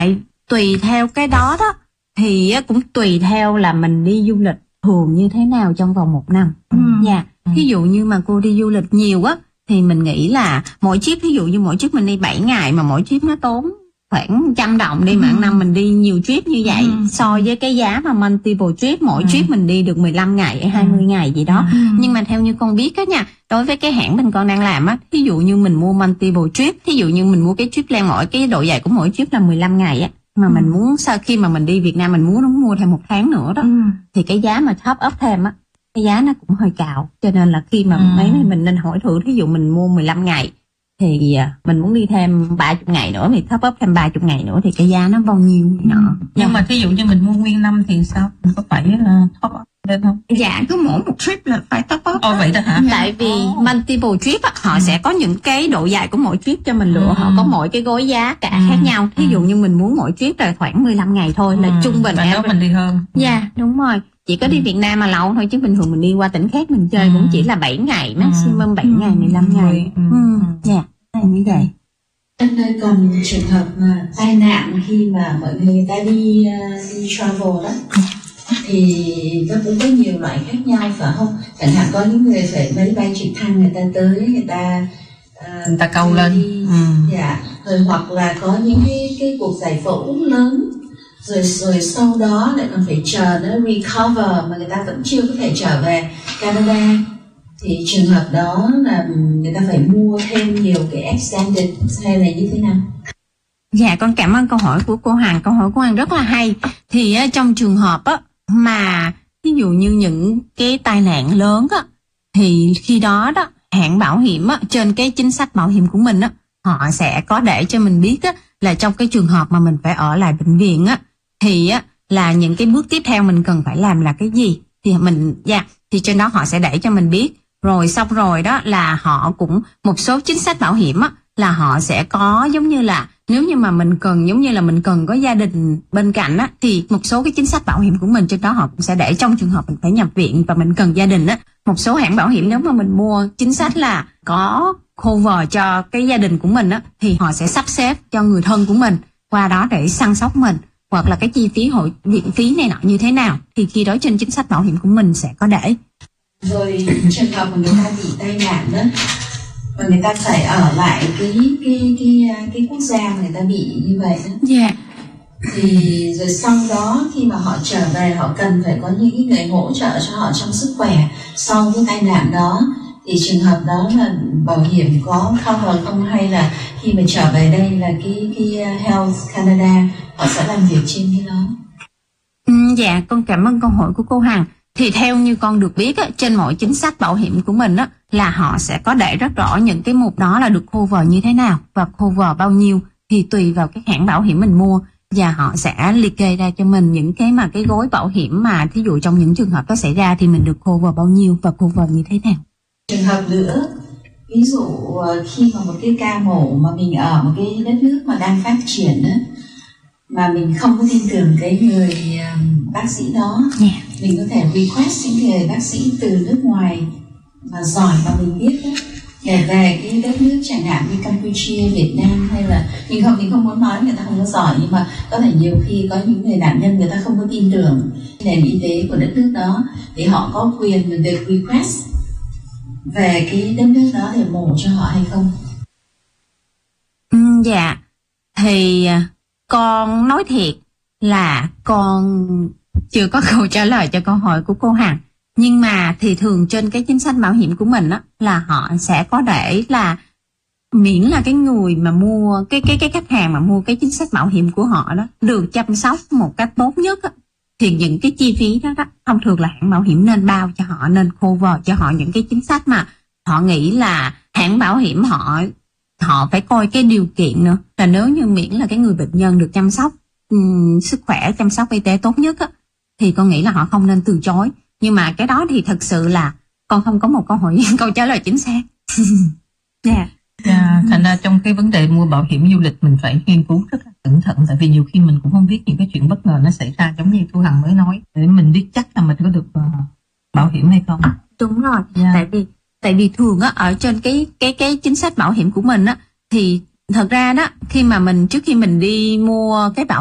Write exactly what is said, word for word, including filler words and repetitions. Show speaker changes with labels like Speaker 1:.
Speaker 1: Tùy theo cái đó đó thì cũng tùy theo là mình đi du lịch thường như thế nào trong vòng một năm.
Speaker 2: Ừ.
Speaker 1: Dạ. Ví dụ như mà cô đi du lịch nhiều á thì mình nghĩ là mỗi trip, ví dụ như mỗi trip mình đi bảy ngày mà mỗi trip nó tốn khoảng trăm đồng đi, mà ừ. năm mình đi nhiều trip như vậy, ừ. so với cái giá mà multiple trip, mỗi ừ. trip mình đi được mười lăm ngày, hai mươi ngày gì đó. Ừ. Nhưng mà theo như con biết á nha, đối với cái hãng bên con đang làm á, ví dụ như mình mua multiple trip, ví dụ như mình mua cái trip plan, mỗi cái độ dài của mỗi trip là mười lăm ngày á, mà ừ. mình muốn sau khi mà mình đi Việt Nam mình muốn mua thêm một tháng nữa đó, ừ. thì cái giá mà top up thêm á, cái giá nó cũng hơi cao, cho nên là khi mà ừ. mấy này mình nên hỏi thử, ví dụ mình mua mười lăm ngày thì mình muốn đi thêm ba mươi ngày nữa thì top up thêm ba mươi ngày nữa thì cái giá nó bao nhiêu
Speaker 2: ừ.
Speaker 1: nọ.
Speaker 2: Nhưng dạ. mà thí dụ như mình mua nguyên năm thì sao, mình có phải uh, top up lên không?
Speaker 3: Dạ, cứ mỗi một trip là phải top up.
Speaker 2: Ồ vậy đó hả?
Speaker 1: Tại vì oh. multiple trip á, họ ừ. sẽ có những cái độ dài của mỗi trip cho mình lựa, ừ. họ có mỗi cái gói giá cả ừ. khác nhau. Thí dụ như mình muốn mỗi trip là khoảng mười lăm ngày thôi, ừ. là trung bình.
Speaker 2: Và mình đi hơn.
Speaker 1: Dạ, yeah, đúng rồi. Chỉ có đi Việt Nam mà lâu thôi, chứ bình thường mình đi qua tỉnh khác mình chơi ừ. cũng chỉ là bảy ngày, maximum bảy ừ. ngày, mười lăm ngày.
Speaker 3: Ừ.
Speaker 1: Dạ, yeah, như vậy.
Speaker 4: Anh ơi, còn trường hợp mà tai nạn khi mà mọi người, người ta đi, uh, đi travel đó thì nó cũng có nhiều loại khác nhau phải không? Chẳng hạn có những người phải máy bay trực thăng người ta tới, người ta
Speaker 2: uh, người ta câu lên
Speaker 4: đi, ừ. dạ, rồi hoặc là có những cái, cái cuộc giải phẫu lớn, rồi rồi sau đó lại còn phải chờ nó recover mà người ta vẫn chưa có thể trở về Canada, thì trường hợp đó là người ta phải mua thêm nhiều cái extended hay là như thế nào?
Speaker 1: Dạ, con cảm ơn câu hỏi của cô Hằng. Câu hỏi của Hằng rất là hay. Thì uh, trong trường hợp á mà ví dụ như những cái tai nạn lớn á, thì khi đó đó hãng bảo hiểm á, trên cái chính sách bảo hiểm của mình á, họ sẽ có để cho mình biết á là trong cái trường hợp mà mình phải ở lại bệnh viện á, thì á là những cái bước tiếp theo mình cần phải làm là cái gì, thì mình dạ yeah, thì trên đó họ sẽ để cho mình biết. Rồi xong rồi đó là họ cũng một số chính sách bảo hiểm á là họ sẽ có giống như là nếu như mà mình cần, giống như là mình cần có gia đình bên cạnh á, thì một số cái chính sách bảo hiểm của mình trên đó họ cũng sẽ để trong trường hợp mình phải nhập viện và mình cần gia đình á. Một số hãng bảo hiểm nếu mà mình mua chính sách là có cover cho cái gia đình của mình á, thì họ sẽ sắp xếp cho người thân của mình qua đó để săn sóc mình, hoặc là cái chi phí hội viện phí này nọ như thế nào, thì khi đó trên chính sách bảo hiểm của mình sẽ có để.
Speaker 4: Rồi trường hợp mà người ta bị tai nạn đó và người ta phải ở lại cái cái cái cái quốc gia mà người ta bị như vậy đó.
Speaker 1: Dạ. Yeah.
Speaker 4: Thì rồi sau đó khi mà họ trở về, họ cần phải có những người hỗ trợ cho họ trong sức khỏe sau cái tai nạn đó, thì trường hợp đó là bảo hiểm có cover không, hay là khi mà trở về đây là cái cái Health Canada họ sẽ làm việc trên cái đó?
Speaker 1: Ừ, dạ, con cảm ơn câu hỏi của cô Hằng. Thì theo như con được biết á, trên mọi chính sách bảo hiểm của mình á, là họ sẽ có để rất rõ những cái mục đó là được cover như thế nào và cover bao nhiêu, thì tùy vào cái hãng bảo hiểm mình mua và họ sẽ liệt kê ra cho mình những cái mà cái gói bảo hiểm mà thí dụ trong những trường hợp đó xảy ra thì mình được cover bao nhiêu và cover như thế nào.
Speaker 4: Trường hợp nữa, ví dụ khi mà một cái ca mổ mà mình ở một cái đất nước mà đang phát triển á, mà mình không có tin tưởng cái người um, bác sĩ đó, yeah. mình có thể request những người bác sĩ từ nước ngoài mà giỏi mà mình biết đó, để về cái đất nước chẳng hạn như Campuchia, Việt Nam, hay là mình không mình không muốn nói người ta không có giỏi, nhưng mà có thể nhiều khi có những người nạn nhân người ta không có tin tưởng nền y tế của đất nước đó, thì họ có quyền được request về cái đất nước đó để mổ cho họ hay không?
Speaker 1: Ừ, dạ, thì con nói thiệt là con chưa có câu trả lời cho câu hỏi của cô Hằng. Nhưng mà thì thường trên cái chính sách bảo hiểm của mình á, là họ sẽ có để là miễn là cái người mà mua, cái cái cái khách hàng mà mua cái chính sách bảo hiểm của họ đó được chăm sóc một cách tốt nhất á, thì những cái chi phí đó đó thông thường là hãng bảo hiểm nên bao cho họ, nên cover cho họ những cái chính sách mà họ nghĩ là hãng bảo hiểm họ họ phải coi cái điều kiện nữa, là nếu như miễn là cái người bệnh nhân được chăm sóc um, sức khỏe, chăm sóc y tế tốt nhất á, thì con nghĩ là họ không nên từ chối. Nhưng mà cái đó thì thật sự là con không có một câu hỏi câu trả lời chính xác.
Speaker 2: Dạ. Yeah. Yeah, thành ra trong cái vấn đề mua bảo hiểm du lịch mình phải nghiên cứu rất là cẩn thận, tại vì nhiều khi mình cũng không biết những cái chuyện bất ngờ nó xảy ra, giống như Thu Hằng mới nói, để mình biết chắc là mình có được uh, bảo hiểm hay không.
Speaker 1: Đúng rồi. Yeah. Tại vì tại vì thường á, ở trên cái cái cái chính sách bảo hiểm của mình á, thì thật ra đó, khi mà mình trước khi mình đi mua cái bảo